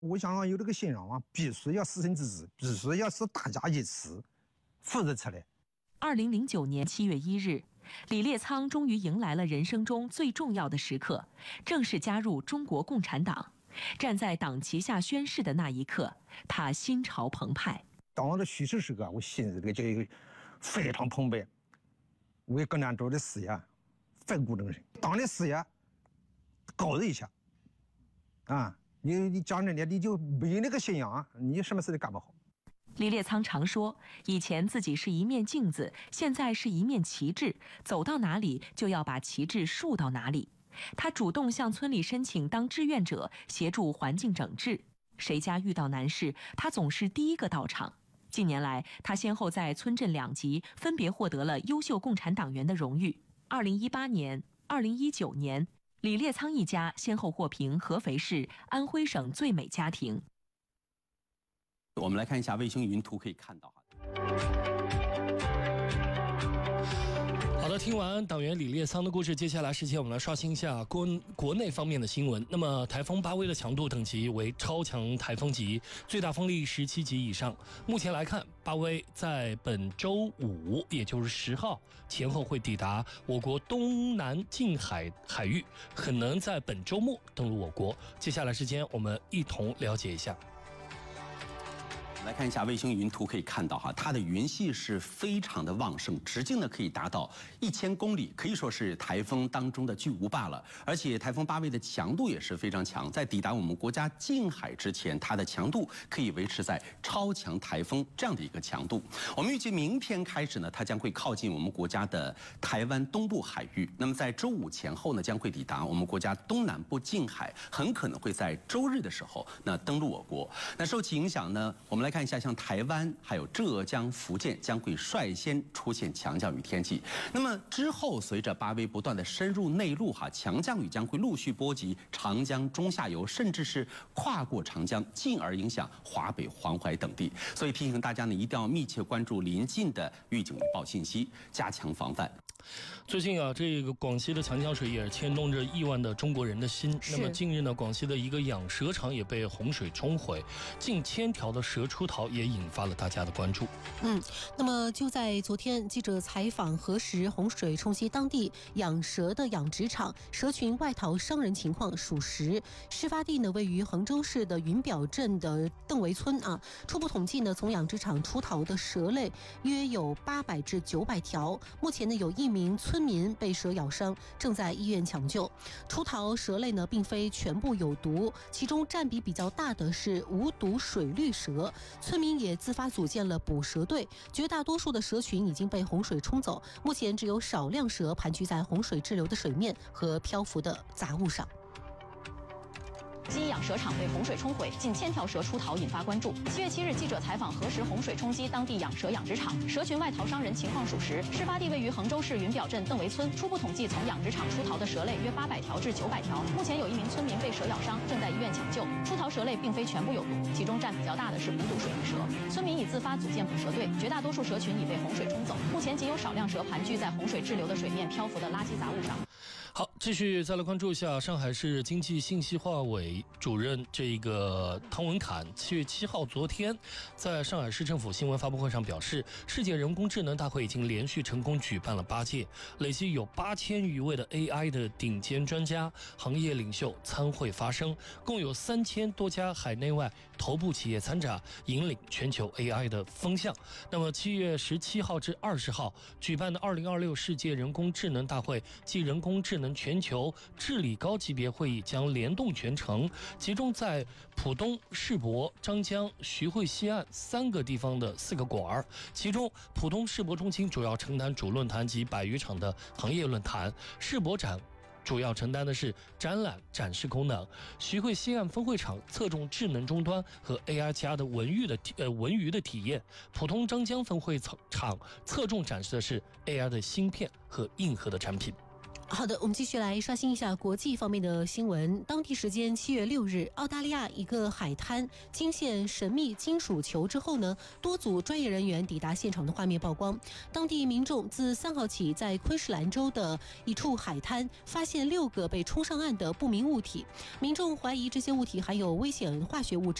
我想有这个信仰啊，必须要私人自治，必须要是大家一起扶持起来。 2009年7月1日，李烈仓终于迎来了人生中最重要的时刻，正式加入中国共产党。站在党旗下宣誓的那一刻，他心潮澎湃。 当这宣誓时刻，我心里这个非常澎湃，为共产党的事业奋骨精神，党的事业高人一下啊！你讲真的，你就没那个信仰，你什么事都干不好。 李烈仓常说，以前自己是一面镜子，现在是一面旗帜，走到哪里就要把旗帜竖到哪里。他主动向村里申请当志愿者，协助环境整治。谁家遇到难事，他总是第一个到场。近年来，他先后在村镇2级分别获得了优秀共产党员的荣誉。2018年、2019年，李烈仓一家先后获评合肥市、安徽省最美家庭。 我们来看一下卫星云图，可以看到哈。 好的，听完党员李烈仓的故事，接下来时间我们来刷新一下国内方面的新闻。那么，台风巴威的强度等级为超强台风级，最大风力17级以上。目前来看，巴威在本周5，也就是10号前后会抵达我国东南近海海域，可能在本周末登陆我国。接下来时间我们一同了解一下。 来看一下卫星云图，可以看到哈，它的云系是非常的旺盛，直径呢可以达到1000公里，可以说是台风当中的巨无霸了。而且台风巴威的强度也是非常强，在抵达我们国家近海之前，它的强度可以维持在超强台风这样的一个强度。我们预计明天开始呢，它将会靠近我们国家的台湾东部海域。那么在周5前后呢，将会抵达我们国家东南部近海，很可能会在周日的时候登陆我国。那受其影响呢，我们来看一下，像台湾还有浙江、福建将会率先出现强降雨天气。那么之后，随着巴威不断的深入内陆强降雨将会陆续波及长江中下游，甚至是跨过长江，进而影响华北、黄淮等地。所以提醒大家呢，一定要密切关注临近的预警预报信息，加强防范。 最近啊，这个广西的强江水也牵动着亿万的中国人的心。那么近日呢，广西的一个养蛇场也被洪水冲毁，近1000条的蛇出逃，也引发了大家的关注。 那么就在昨天，记者采访核实洪水冲击当地养蛇的养殖场蛇群外逃伤人情况属实。事发地呢位于衡州市的云表镇的邓围村啊。初步统计呢，从养殖场出逃的蛇类约有800至900条。目前呢，有1名村民被蛇咬伤，正在医院抢救。出逃蛇类呢，并非全部有毒，其中占比比较大的是无毒水绿蛇。村民也自发组建了捕蛇队，绝大多数的蛇群已经被洪水冲走，目前只有少量蛇盘踞在洪水滞留的水面和漂浮的杂物上。 基养蛇场被洪水冲毁，近1000条蛇出逃，引发关注。7月7日，记者采访核实洪水冲击当地养蛇养殖场，蛇群外逃伤人情况属实。事发地位于衡州市云表镇邓围村。初步统计，从养殖场出逃的蛇类约800条至900条。目前有1名村民被蛇咬伤，正在医院抢救。出逃蛇类并非全部有毒，其中占比较大的是无毒水绿蛇。村民已自发组建捕蛇队，绝大多数蛇群已被洪水冲走，目前仅有少量蛇盘踞在洪水滞留的水面漂浮的垃圾杂物上。 好，继续再来关注一下上海市经济信息化委主任这个汤文侃。7月7号昨天在上海市政府新闻发布会上表示，世界人工智能大会已经连续成功举办了8届，累计有8000余位的 AI 的顶尖专家、行业领袖参会发声，共有3000多家海内外头部企业参展，引领全球 AI 的风向。那么7月17号至20号举办的2026世界人工智能大会暨人工智能全球治理高级别会议将联动全程，集中在浦东、世博、张江、徐汇西岸3个地方的4个馆，其中浦东世博中心主要承担主论坛及100余场的行业论坛，世博展主要承担的是展览展示功能，徐汇西岸分会场侧重智能终端和 AI 加的文娱的体验，浦东张江分会场侧重展示的是 AI 的芯片和硬核的产品。 好的，我们继续来刷新一下国际方面的新闻。当地时间7月6日，澳大利亚一个海滩惊现神秘金属球之后呢，多组专业人员抵达现场的画面曝光。当地民众自3号起在昆士兰州的一处海滩发现6个被冲上岸的不明物体，民众怀疑这些物体含有危险化学物质。